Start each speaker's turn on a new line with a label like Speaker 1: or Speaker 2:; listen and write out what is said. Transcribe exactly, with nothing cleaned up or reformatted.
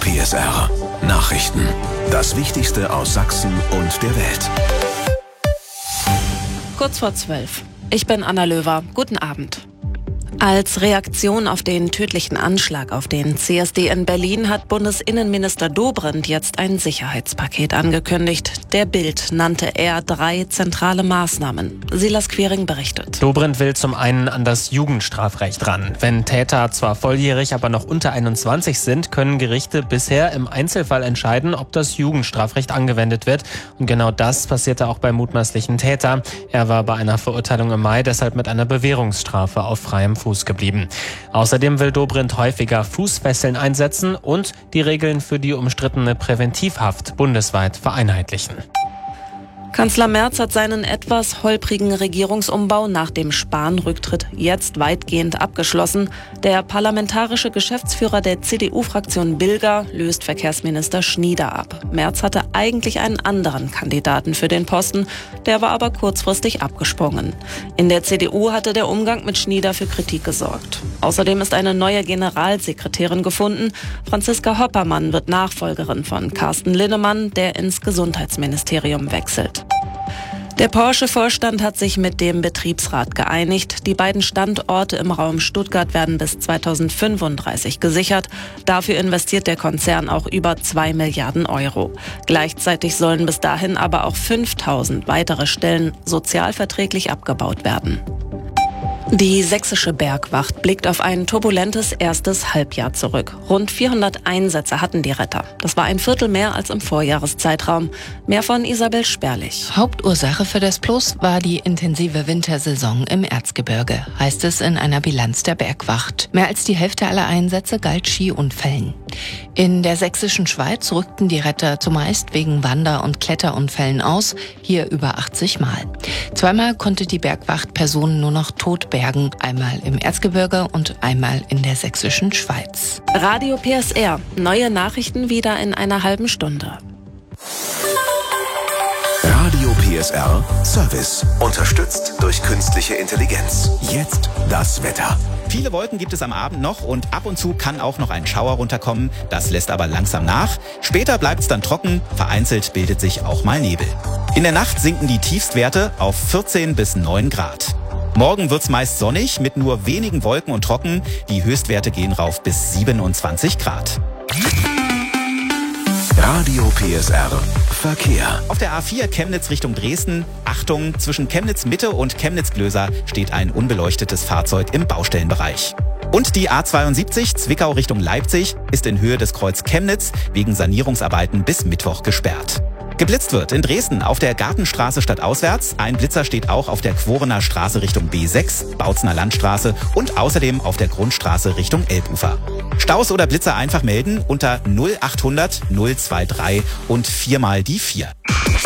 Speaker 1: P S R Nachrichten. Das Wichtigste aus Sachsen und der Welt.
Speaker 2: Kurz vor zwölf. Ich bin Anna Löwer. Guten Abend. Als Reaktion auf den tödlichen Anschlag auf den C S D in Berlin hat Bundesinnenminister Dobrindt jetzt ein Sicherheitspaket angekündigt. Der Bild nannte er drei zentrale Maßnahmen. Silas Quiring berichtet.
Speaker 3: Dobrindt will zum einen an das Jugendstrafrecht ran. Wenn Täter zwar volljährig, aber noch unter einundzwanzig sind, können Gerichte bisher im Einzelfall entscheiden, ob das Jugendstrafrecht angewendet wird. Und genau das passierte auch beim mutmaßlichen Täter. Er war bei einer Verurteilung im Mai deshalb mit einer Bewährungsstrafe auf freiem Fuß geblieben. Außerdem will Dobrindt häufiger Fußfesseln einsetzen und die Regeln für die umstrittene Präventivhaft bundesweit vereinheitlichen.
Speaker 2: Kanzler Merz hat seinen etwas holprigen Regierungsumbau nach dem Spahn-Rücktritt jetzt weitgehend abgeschlossen. Der parlamentarische Geschäftsführer der C D U-Fraktion Bilger löst Verkehrsminister Schnieder ab. Merz hatte eigentlich einen anderen Kandidaten für den Posten, der war aber kurzfristig abgesprungen. In der C D U hatte der Umgang mit Schnieder für Kritik gesorgt. Außerdem ist eine neue Generalsekretärin gefunden. Franziska Hoppermann wird Nachfolgerin von Carsten Linnemann, der ins Gesundheitsministerium wechselt. Der Porsche-Vorstand hat sich mit dem Betriebsrat geeinigt. Die beiden Standorte im Raum Stuttgart werden bis zweitausendfünfunddreißig gesichert. Dafür investiert der Konzern auch über zwei Milliarden Euro. Gleichzeitig sollen bis dahin aber auch fünftausend weitere Stellen sozialverträglich abgebaut werden. Die sächsische Bergwacht blickt auf ein turbulentes erstes Halbjahr zurück. Rund vierhundert Einsätze hatten die Retter. Das war ein Viertel mehr als im Vorjahreszeitraum. Mehr von Isabel Sperlich.
Speaker 4: Hauptursache für das Plus war die intensive Wintersaison im Erzgebirge, heißt es in einer Bilanz der Bergwacht. Mehr als die Hälfte aller Einsätze galt Skiunfällen. In der sächsischen Schweiz rückten die Retter zumeist wegen Wander- und Kletterunfällen aus, hier über achtzig Mal. Zweimal konnte die Bergwacht Personen nur noch tot bergen, einmal im Erzgebirge und einmal in der sächsischen Schweiz.
Speaker 2: Radio P S R, neue Nachrichten wieder in einer halben Stunde.
Speaker 1: Radio P S R Service, unterstützt durch künstliche Intelligenz. Jetzt das Wetter.
Speaker 5: Viele Wolken gibt es am Abend noch und ab und zu kann auch noch ein Schauer runterkommen. Das lässt aber langsam nach. Später bleibt es dann trocken, vereinzelt bildet sich auch mal Nebel. In der Nacht sinken die Tiefstwerte auf vierzehn bis neun Grad. Morgen wird's meist sonnig mit nur wenigen Wolken und trocken. Die Höchstwerte gehen rauf bis siebenundzwanzig Grad.
Speaker 1: Radio P S R Verkehr.
Speaker 5: Auf der A vier Chemnitz Richtung Dresden. Achtung, zwischen Chemnitz Mitte und Chemnitz Glöser steht ein unbeleuchtetes Fahrzeug im Baustellenbereich. Und die A zweiundsiebzig Zwickau Richtung Leipzig ist in Höhe des Kreuz Chemnitz wegen Sanierungsarbeiten bis Mittwoch gesperrt. Geblitzt wird in Dresden auf der Gartenstraße stadtauswärts. Ein Blitzer steht auch auf der Quorener Straße Richtung B sechs, Bautzener Landstraße und außerdem auf der Grundstraße Richtung Elbufer. Staus oder Blitzer einfach melden unter null achthundert null drei drei und viermal die vier.